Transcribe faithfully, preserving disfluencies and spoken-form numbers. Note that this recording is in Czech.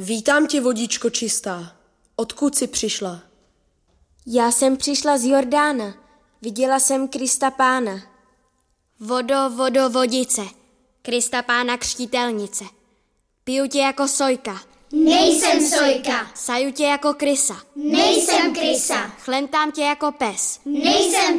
Vítám tě, vodičko čistá. Odkud jsi přišla? Já jsem přišla z Jordána. Viděla jsem Krista Pána. Vodo, vodo, vodice. Krista Pána křtitelnice. Piju tě jako sojka. Nejsem sojka. Saju tě jako krysa. Nejsem krysa. Chlentám tě jako pes. Nejsem